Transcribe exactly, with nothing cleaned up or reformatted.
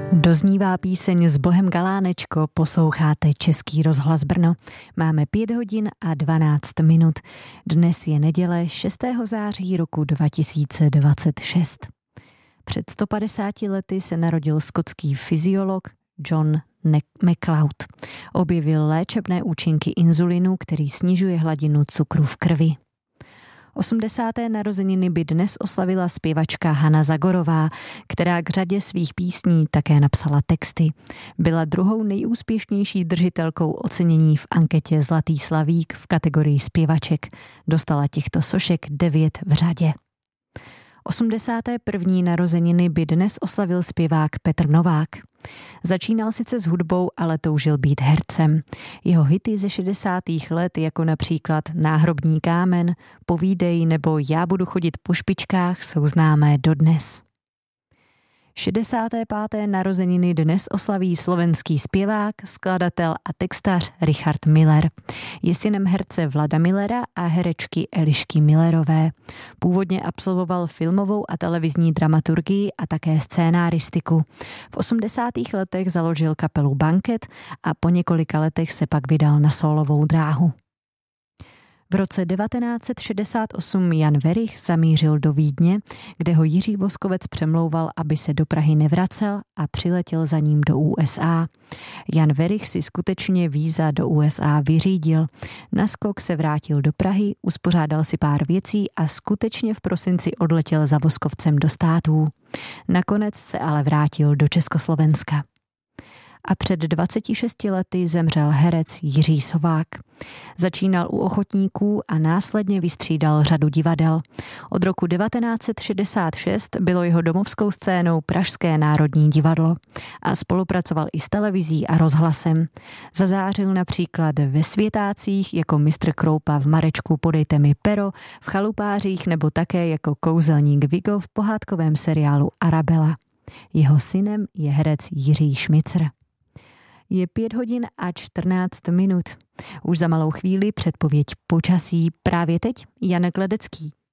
Doznívá píseň S Bohem Galánečko, posloucháte Český rozhlas Brno. Máme pět hodin a dvanáct minut. Dnes je neděle šestého září roku dva tisíce dvacet šest. Před sto padesáti lety se narodil skotský fyziolog John McLeod. Objevil léčebné účinky inzulinu, který snižuje hladinu cukru v krvi. osmdesáté narozeniny by dnes oslavila zpěvačka Hana Zagorová, která k řadě svých písní také napsala texty. Byla druhou nejúspěšnější držitelkou ocenění v anketě Zlatý slavík v kategorii zpěvaček. Dostala těchto sošek devět v řadě. osmdesáté první narozeniny by dnes oslavil zpěvák Petr Novák. Začínal sice s hudbou, ale toužil být hercem. Jeho hity ze šedesátých let, jako například Náhrobní kámen, Povídej nebo Já budu chodit po špičkách, jsou známé dodnes. šedesáté páté narozeniny dnes oslaví slovenský zpěvák, skladatel a textař Richard Miller. Je synem herce Vlada Millera a herečky Elišky Millerové. Původně absolvoval filmovou a televizní dramaturgii a také scénáristiku. V osmdesátých letech založil kapelu Banket a po několika letech se pak vydal na sólovou dráhu. V roce devatenáct set šedesát osm Jan Werich zamířil do Vídně, kde ho Jiří Voskovec přemlouval, aby se do Prahy nevracel a přiletěl za ním do U S A. Jan Werich si skutečně víza do U S A vyřídil. Naskok se vrátil do Prahy, uspořádal si pár věcí a skutečně v prosinci odletěl za Voskovcem do států. Nakonec se ale vrátil do Československa. A před dvaceti šesti lety zemřel herec Jiří Sovák. Začínal u ochotníků a následně vystřídal řadu divadel. Od roku devatenáct set šedesát šest bylo jeho domovskou scénou Pražské národní divadlo a spolupracoval i s televizí a rozhlasem. Zazářil například ve Světácích jako mistr Kroupa v Marečku Podejte mi pero, v Chalupářích nebo také jako kouzelník Vigo v pohádkovém seriálu Arabela. Jeho synem je herec Jiří Šmicr. Je pět hodin a čtrnáct minut. Už za malou chvíli předpověď počasí. Právě teď Jan Kledecký.